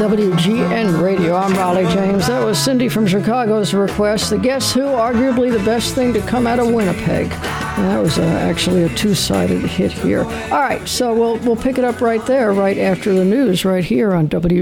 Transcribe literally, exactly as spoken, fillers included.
W G N Radio. I'm Raleigh James. That was Cindy from Chicago's request. The Guess Who, arguably the best thing to come out of Winnipeg. And that was uh, actually a two-sided hit here. All right, so we'll we'll pick it up right there, right after the news, right here on W